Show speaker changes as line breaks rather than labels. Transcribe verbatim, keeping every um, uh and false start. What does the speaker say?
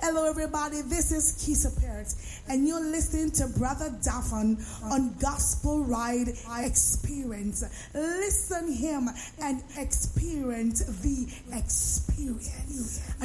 Hello, everybody. This is Kisa Parrott, and you're listening to Brother Daphon on Gospel Ride Experience. Listen him and experience the experience.